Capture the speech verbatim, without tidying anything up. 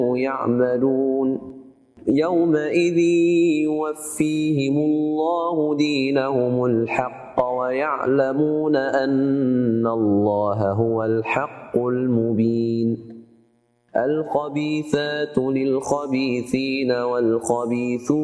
يعملون يومئذ يوفيهم الله دينهم الحق ويعلمون أن الله هو الحق المبين الخبيثات للخبيثين والخبيثون